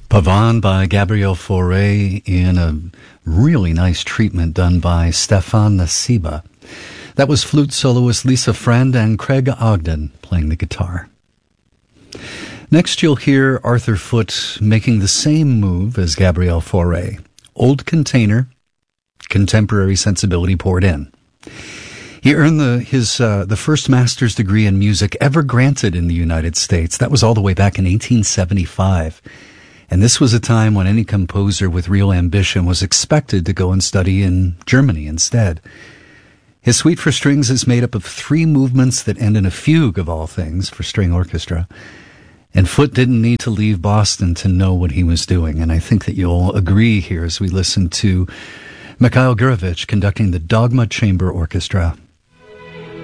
Pavane by Gabriel Fauré in a really nice treatment done by Stefan Nasiba. That was flute soloist Lisa Friend and Craig Ogden playing the guitar. Next you'll hear Arthur Foote making the same move as Gabriel Fauré. Old container, contemporary sensibility poured in. He earned the first master's degree in music ever granted in the United States. That was all the way back in 1875. And this was a time when any composer with real ambition was expected to go and study in Germany instead. His suite for strings is made up of 3 movements that end in a fugue, of all things, for string orchestra. And Foote didn't need to leave Boston to know what he was doing. And I think that you'll agree here as we listen to Mikhail Gurevich conducting the Dogma Chamber Orchestra.